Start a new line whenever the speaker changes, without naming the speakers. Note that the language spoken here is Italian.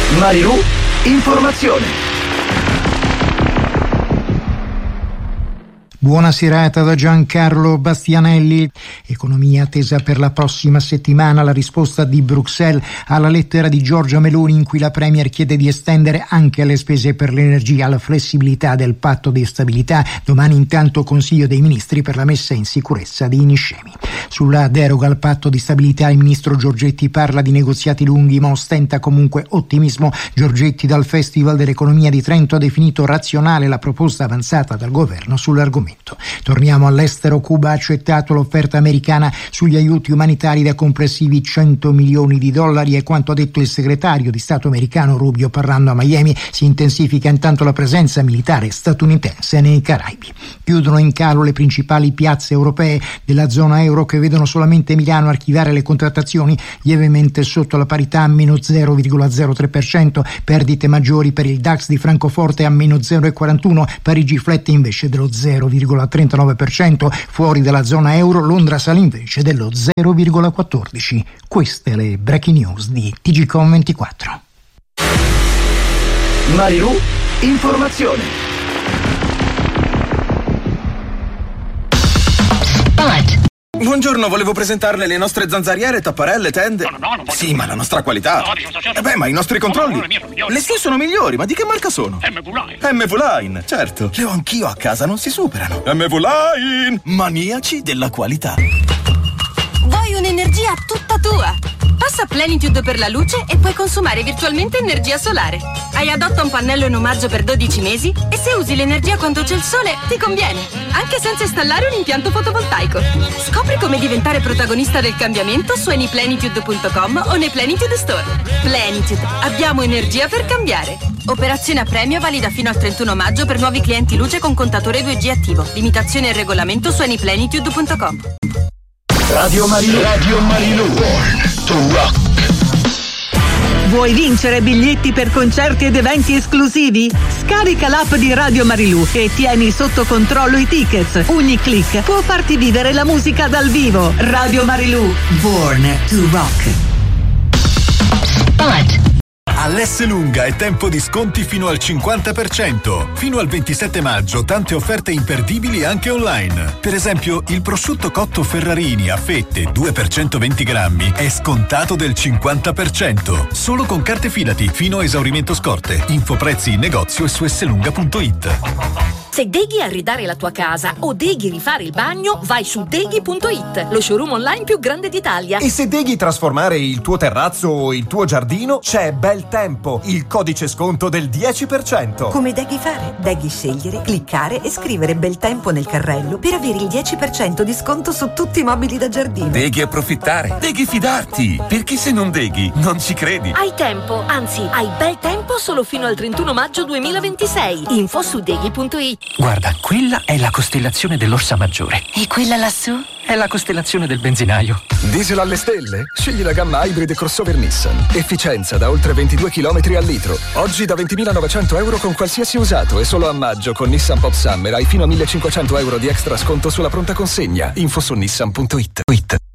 Marilù Informazione.
Buona serata da Giancarlo Bastianelli. Economia attesa per la prossima settimana la risposta di Bruxelles alla lettera di Giorgia Meloni in cui la Premier chiede di estendere anche alle spese per l'energia la flessibilità del patto di stabilità. Domani intanto Consiglio dei Ministri per la messa in sicurezza di Iniscemi. Sulla deroga al patto di stabilità il ministro Giorgetti parla di negoziati lunghi ma ostenta comunque ottimismo. Giorgetti dal Festival dell'Economia di Trento ha definito razionale la proposta avanzata dal governo sull'argomento. Torniamo all'estero. Cuba ha accettato l'offerta americana sugli aiuti umanitari da complessivi $100 milioni. È quanto ha detto il segretario di Stato americano Rubio parlando a Miami. Si intensifica intanto la presenza militare statunitense nei Caraibi. Chiudono in calo le principali piazze europee della zona euro che vedono solamente Milano archiviare le contrattazioni lievemente sotto la parità a meno 0,03%, perdite maggiori per il DAX di Francoforte a meno 0,41%, Parigi flette invece dello 0,39%, fuori dalla zona euro Londra sale invece dello 0,14%. Queste le breaking news di TGCOM24.
Marilù Informazione.
Buongiorno, volevo presentarle le nostre zanzariere, tapparelle, tende.
No,
sì, ma la nostra qualità. Ma i nostri controlli. Le sue sono migliori, ma di che marca sono? MV-Line, certo. Le ho anch'io a casa, non si superano. MV-Line, maniaci della qualità.
Vuoi un'energia tutta tua? Passa a Plenitude per la luce e puoi consumare virtualmente energia solare. Hai adotta un pannello in omaggio per 12 mesi e se usi l'energia quando c'è il sole ti conviene, anche senza installare un impianto fotovoltaico. Scopri come diventare protagonista del cambiamento su anyplenitude.com o nei Plenitude Store. Plenitude, abbiamo energia per cambiare. Operazione a premio valida fino al 31 maggio per nuovi clienti luce con contatore 2G attivo. Limitazioni e regolamento su anyplenitude.com.
Radio Marilù. Born to rock.
Vuoi vincere biglietti per concerti ed eventi esclusivi? Scarica l'app di Radio Marilù e tieni sotto controllo i tickets. Ogni click può farti vivere la musica dal vivo. Radio Marilù. Born to rock.
All'Esselunga è tempo di sconti fino al 50%. Fino al 27 maggio tante offerte imperdibili anche online. Per esempio, il prosciutto cotto Ferrarini a fette 2 per 120 grammi è scontato del 50%. Solo con carte Filati fino a esaurimento scorte. Info prezzi in negozio e su esselunga.it.
Se deghi arredare la tua casa o deghi rifare il bagno, vai su deghi.it, lo showroom online più grande d'Italia.
E se deghi trasformare il tuo terrazzo o il tuo giardino, c'è Bel Tempo, il codice sconto del 10%.
Come deghi fare? Deghi scegliere, cliccare e scrivere Bel Tempo nel carrello per avere il 10% di sconto su tutti i mobili da giardino.
Deghi approfittare, deghi fidarti, perché se non deghi non ci credi.
Hai tempo, anzi hai bel tempo solo fino al 31 maggio 2026. Info su deghi.it.
Guarda, quella è la costellazione dell'Orsa Maggiore.
E quella lassù?
È la costellazione del benzinaio.
Diesel alle stelle? Scegli la gamma Hybrid crossover Nissan. Efficienza da oltre 22 km al litro. Oggi da 20.900 euro con qualsiasi usato e solo a maggio con Nissan Pop Summer hai fino a 1.500 euro di extra sconto sulla pronta consegna. Info su nissan.it.